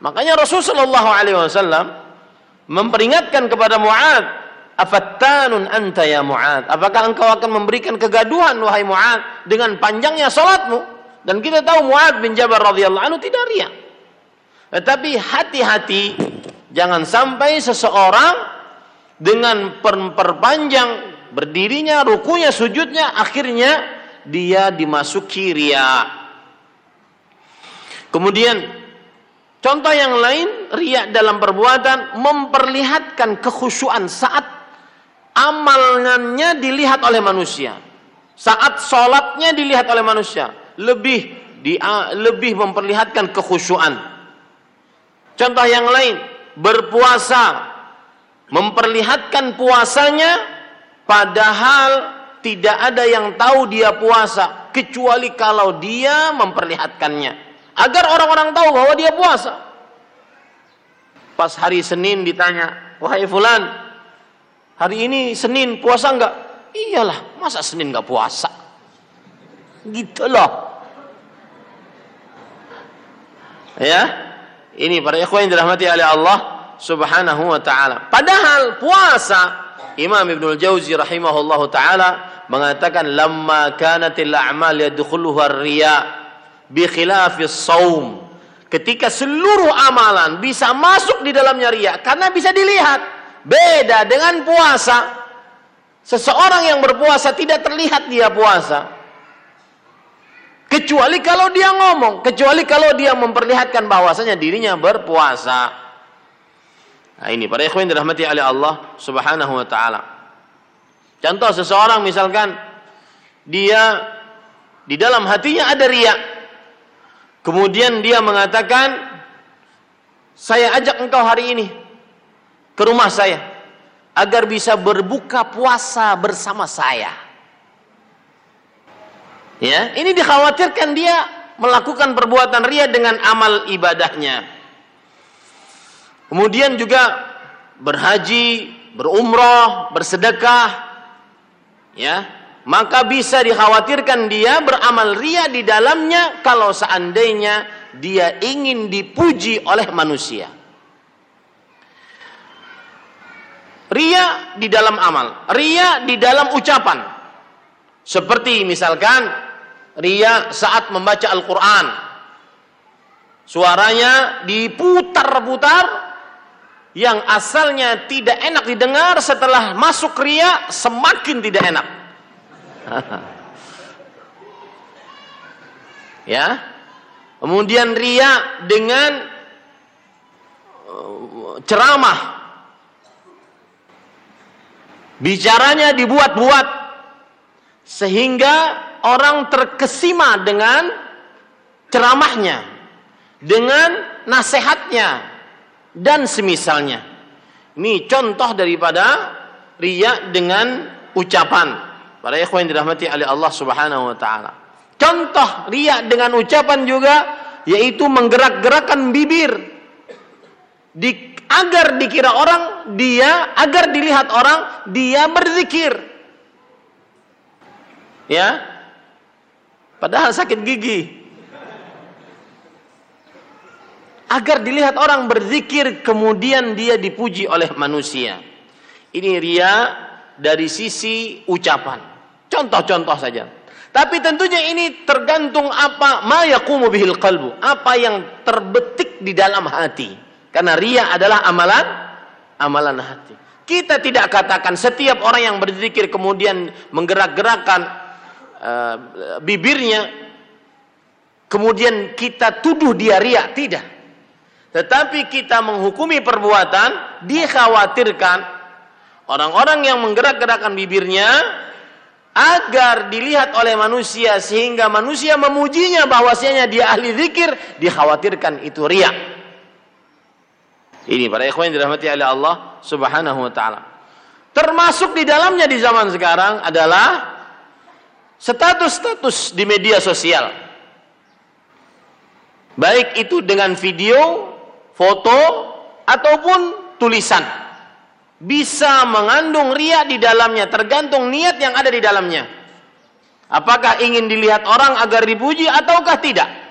Makanya Rasulullah SAW memperingatkan kepada Mu'adz, afattanun anta ya Mu'adz, apakah engkau akan memberikan kegaduhan wahai Mu'adz dengan panjangnya salatmu? Dan kita tahu Mu'adz bin Jabal radhiyallahu anhu tidak riya. Tetapi hati-hati, jangan sampai seseorang dengan perpanjang berdirinya, rukunya, sujudnya, akhirnya dia dimasuki riya. Kemudian contoh yang lain, riya dalam perbuatan, memperlihatkan kekhusyuan saat amalannya dilihat oleh manusia, saat sholatnya dilihat oleh manusia, lebih memperlihatkan kekhusyuan. Contoh yang lain, berpuasa, memperlihatkan puasanya padahal tidak ada yang tahu dia puasa kecuali kalau dia memperlihatkannya, agar orang-orang tahu bahwa dia puasa. Pas hari Senin ditanya, wahai fulan, hari ini Senin puasa enggak? Iyalah, masa Senin enggak puasa? Gitu loh. Ya, ini para ikhwan yang dirahmati oleh Allah Subhanahu wa ta'ala. Padahal puasa, Imam Ibnul Jauzi rahimahullahu ta'ala mengatakan, lamma kanatil a'mal yadkhuluha ar-riya bi khilafis shaum. Ketika seluruh amalan bisa masuk di dalamnya riya karena bisa dilihat. Beda dengan puasa. Seseorang yang berpuasa tidak terlihat dia puasa, kecuali kalau dia ngomong, kecuali kalau dia memperlihatkan bahwasanya dirinya berpuasa. Nah, ini para ikhwan dirahmati oleh Allah Subhanahu wa ta'ala. Contoh seseorang misalkan dia di dalam hatinya ada riya, kemudian dia mengatakan, saya ajak engkau hari ini ke rumah saya agar bisa berbuka puasa bersama saya. Ya, ini dikhawatirkan dia melakukan perbuatan riya dengan amal ibadahnya. Kemudian juga berhaji, berumrah, bersedekah, ya, maka bisa dikhawatirkan dia beramal riya di dalamnya kalau seandainya dia ingin dipuji oleh manusia. Riya di dalam amal, riya di dalam ucapan. Seperti misalkan riya saat membaca Al-Quran, suaranya diputar-putar, yang asalnya tidak enak didengar, setelah masuk riya semakin tidak enak. Ya, kemudian riya dengan ceramah, bicaranya dibuat-buat sehingga orang terkesima dengan ceramahnya, dengan nasihatnya, dan semisalnya. Ini contoh daripada riya dengan ucapan. Para ikhwan dirahmati oleh Allah Subhanahu wa ta'ala. Contoh riya dengan ucapan juga, yaitu menggerak-gerakkan bibir agar dikira orang dia, agar dilihat orang dia berzikir. Ya, padahal sakit gigi. Agar dilihat orang berzikir, kemudian dia dipuji oleh manusia. Ini riya dari sisi ucapan. Contoh-contoh saja. Tapi tentunya ini tergantung apa ma yaqumu bihil qalbu, apa yang terbetik di dalam hati. Karena riya adalah amalan hati. Kita tidak katakan setiap orang yang berzikir kemudian menggerak-gerakkan bibirnya, kemudian kita tuduh dia riya, tidak. Tetapi kita menghukumi perbuatan, dikhawatirkan orang-orang yang menggerak-gerakkan bibirnya agar dilihat oleh manusia sehingga manusia memujinya bahwasanya dia ahli zikir, dikhawatirkan itu riya. Ini para ikhwan yang dirahmati oleh Allah Subhanahu wa ta'ala. Termasuk di dalamnya di zaman sekarang adalah status-status di media sosial. Baik itu dengan video, foto, ataupun tulisan. Bisa mengandung riya di dalamnya, tergantung niat yang ada di dalamnya. Apakah ingin dilihat orang agar dipuji ataukah tidak?